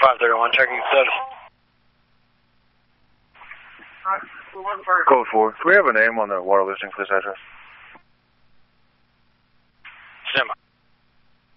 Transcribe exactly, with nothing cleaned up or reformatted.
five thirty-one, checking status. Code four. Do we have a name on the water listing for this address?